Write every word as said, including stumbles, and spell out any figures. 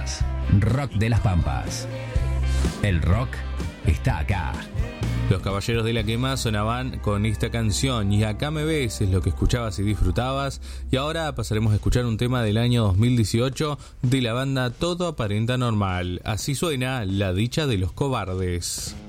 Pampas. Rock de las Pampas. El rock está acá. Los Caballeros de la Quema sonaban con esta canción y Acá me ves es lo que escuchabas y disfrutabas. Y ahora pasaremos a escuchar un tema del año dos mil dieciocho de la banda Todo Aparenta Normal. Así suena La Dicha de los Cobardes.